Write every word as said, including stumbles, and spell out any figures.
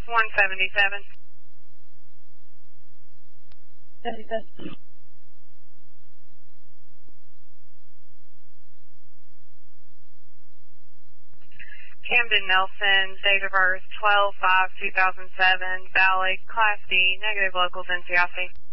one seventy-seven. seventy-seven. Camden Nelson, date of birth twelve five two thousand seven, valid, Class D, negative locals N C I C.